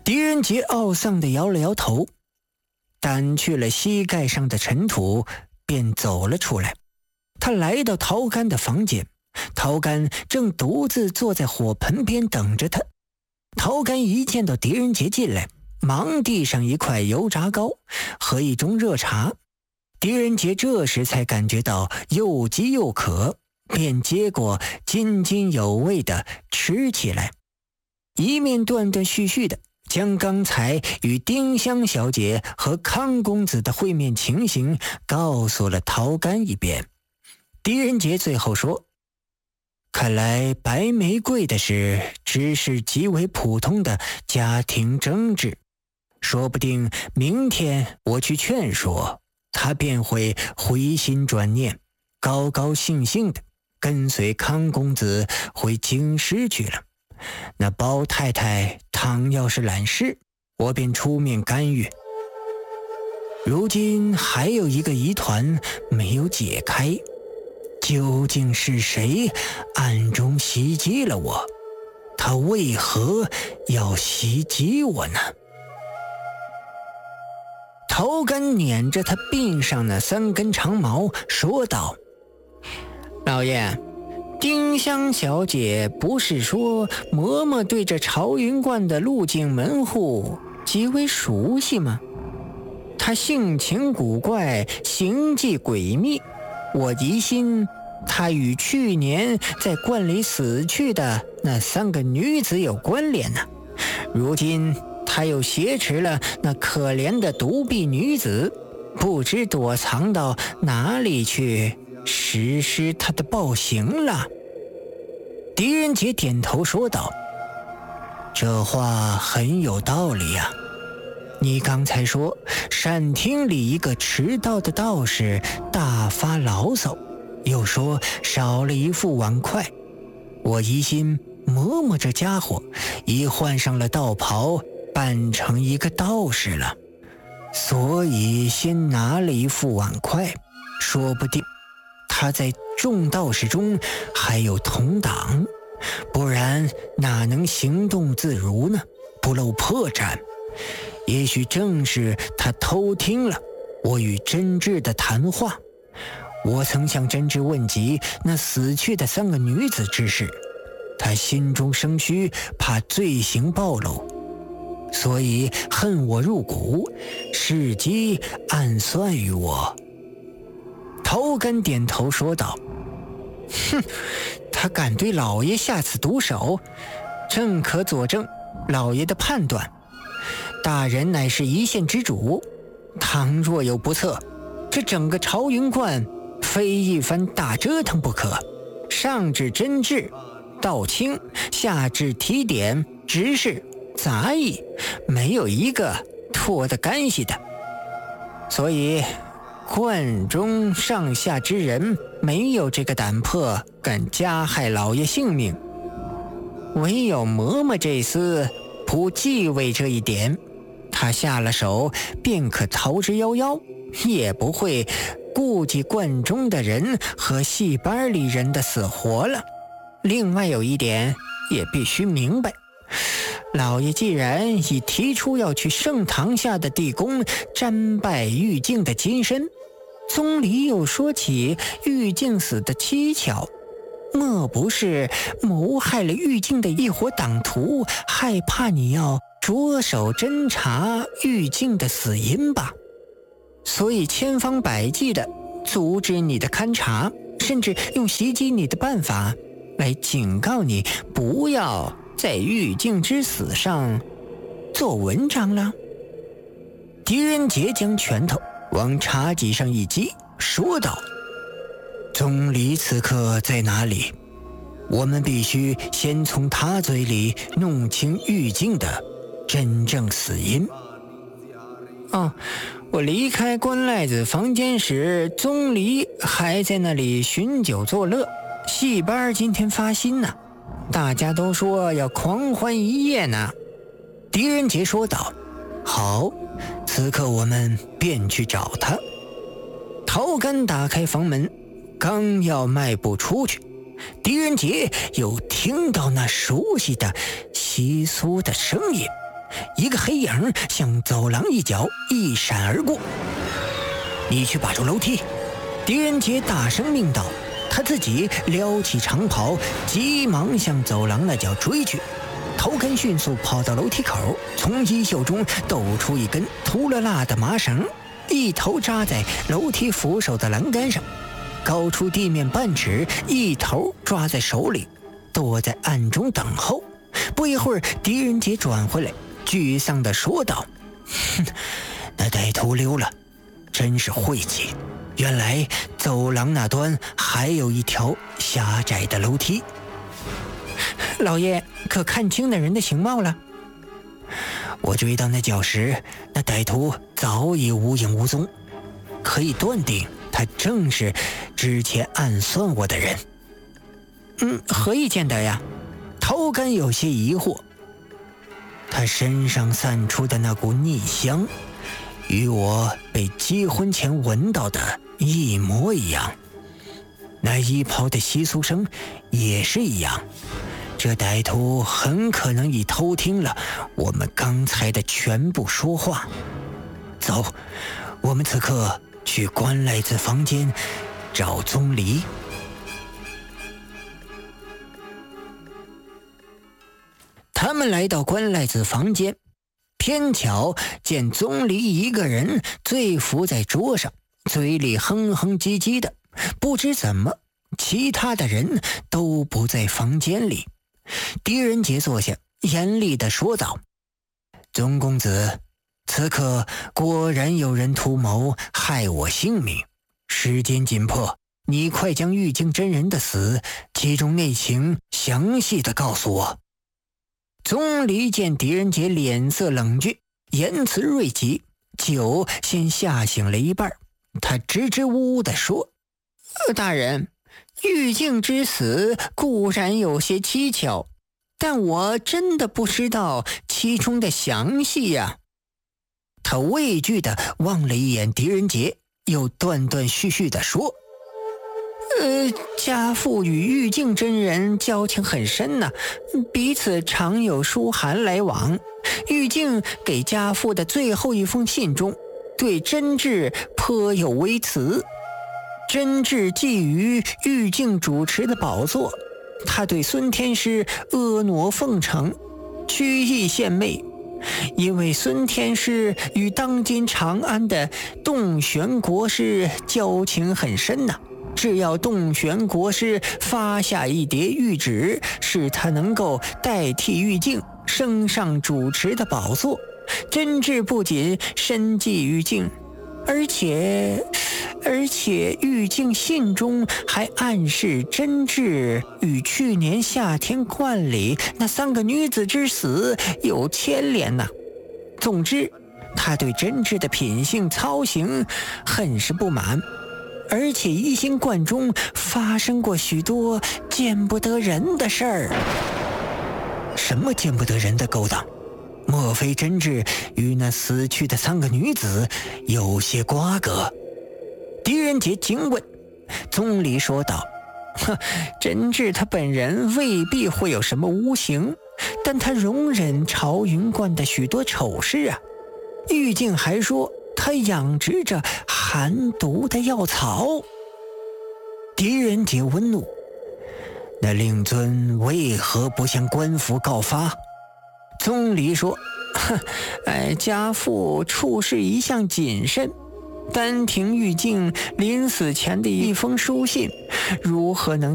狄仁杰懊丧地摇了摇头，掸去了膝盖上的尘土，便走了出来。他来到陶干的房间，陶干正独自坐在火盆边等着他。陶干一见到狄仁杰进来，忙递上一块油炸糕和一盅热茶。狄仁杰这时才感觉到又饥又渴，便接过津津有味地吃起来，一面断断续续地将刚才与丁香小姐和康公子的会面情形告诉了陶干一遍。狄仁杰最后说：看来白玫瑰的事只是极为普通的家庭争执，说不定明天我去劝说他，便会回心转念，高高兴兴的跟随康公子回京师去了。那包太太倘要是懒事，我便出面干预。如今还有一个疑团没有解开，究竟是谁暗中袭击了我？他为何要袭击我呢？陶干捻着他鬓上那3根长毛说道：老爷，丁香小姐不是说嬷嬷对这朝云观的路径门户极为熟悉吗？她性情古怪，行迹诡秘，我疑心她与去年在观里死去的那3个女子有关联呢。如今她又挟持了那可怜的独臂女子，不知躲藏到哪里去实施他的暴行了。狄仁杰点头说道：这话很有道理呀。你刚才说善厅里一个迟到的道士大发牢骚，又说少了一副碗筷，我疑心嬷嬷这家伙已换上了道袍，扮成一个道士了，所以先拿了一副碗筷，说不定他在众道士中还有同党，不然哪能行动自如呢？不露破绽。也许正是他偷听了我与真挚的谈话。我曾向真挚问及那死去的3个女子之事，他心中生虚，怕罪行暴露，所以恨我入骨，伺机暗算于我。陶干点头说道：哼，他敢对老爷下此毒手，正可佐证老爷的判断。大人乃是一县之主，倘若有不测，这整个朝云观非一番大折腾不可。上至侦治、道清，下至提点、执事、杂役，没有一个脱得干系的。所以观中上下之人没有这个胆魄敢加害老爷性命，唯有嬷嬷这厮不忌讳这一点，他下了手便可逃之夭夭，也不会顾及观中的人和戏班里人的死活了。另外有一点也必须明白，老爷既然已提出要去圣堂下的地宫瞻拜玉净的金身，宗里又说起玉净死的蹊跷，莫不是谋害了玉净的一伙党徒，害怕你要着手侦查玉净的死因吧？所以千方百计地阻止你的勘察，甚至用袭击你的办法来警告你不要在玉净之死上做文章了。狄仁杰将拳头往茶几上一击，说道：宗理此刻在哪里？我们必须先从他嘴里弄清玉净的真正死因。我离开关赖子房间时，宗理还在那里寻酒作乐，戏班今天发新呢，大家都说要狂欢一夜呢。狄仁杰说道：好，此刻我们便去找他。陶干打开房门，刚要迈步出去，狄仁杰又听到那熟悉的窸窣的声音， 一个黑影向走廊一角一闪而过。你去把住楼梯！狄仁杰大声命道，他自己撩起长袍，急忙向走廊那角追去。头根迅速跑到楼梯口，从衣袖中抖出一根秃了辣的麻绳，一头扎在楼梯扶手的栏杆上，高出地面半尺，一头抓在手里，躲在暗中等候。不一会儿，狄仁杰转回来，沮丧地说道：“那歹徒溜了，真是晦气。原来走廊那端还有一条狭窄的楼梯。”老爷可看清那人的形貌了？我追到那角时，那歹徒早已无影无踪，可以断定他正是之前暗算我的人。何以见得呀？头根有些疑惑。他身上散出的那股逆香，与我被结婚前闻到的一模一样，那衣袍的窸窣声也是一样。这歹徒很可能已偷听了我们刚才的全部说话。走，我们此刻去关赖子房间找宗离。他们来到关赖子房间，偏巧见宗离一个人醉伏在桌上，嘴里哼哼唧唧的。不知怎么，其他的人都不在房间里。狄仁杰坐下，严厉地说道：“宗公子，此刻果然有人图谋害我性命，时间紧迫，你快将玉净真人的死其中内情详细地告诉我。”宗离见狄仁杰脸色冷峻，言辞锐极，酒先吓醒了一半，他支支吾吾地说：“大人，玉净之死固然有些蹊跷，但我真的不知道其中的详细呀。”他畏惧地望了一眼狄仁杰，又断断续续地说：“家父与玉净真人交情很深呐，彼此常有书函来往。玉净给家父的最后一封信中，对真挚颇有微词。真挚觊觎玉净主持的宝座，他对孙天师婀娜奉承，曲意献媚。因为孙天师与当今长安的洞玄国师交情很深呐，只要洞玄国师发下一叠谕旨，使他能够代替玉净升上主持的宝座，真挚不仅深记玉净，而且玉净信中还暗示真挚与去年夏天观里那3个女子之死有牵连呐。总之，他对真挚的品性操行很是不满，而且疑心观中发生过许多见不得人的事儿。什么见不得人的勾当？莫非真挚与那死去的3个女子有些瓜葛？狄仁杰惊问。宗离说道：“真挚他本人未必会有什么诬行，但他容忍朝云观的许多丑事啊。玉净还说他养殖着寒毒的药草。”狄仁杰温怒：“那令尊为何不向官府告发？”宗离说：“家父处事一向谨慎，单凭玉净临死前的一封书信，如何能